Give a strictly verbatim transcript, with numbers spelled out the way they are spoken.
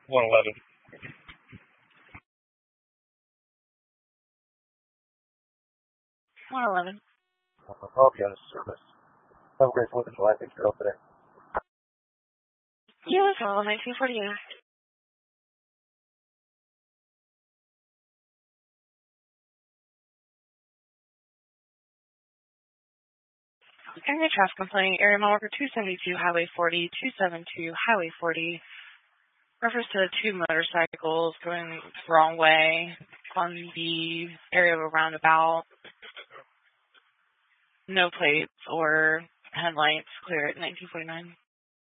one eleven. one eleven. I'll be on service. Have a great fourth of July. Thanks for help today. You as well, nineteen forty-eight. Area traffic complaint, area mile marker two seventy-two, Highway forty, two seventy-two, Highway forty. Reference to two motorcycles going the wrong way on the area of a roundabout. No plates or headlights, clear at nineteen forty-nine.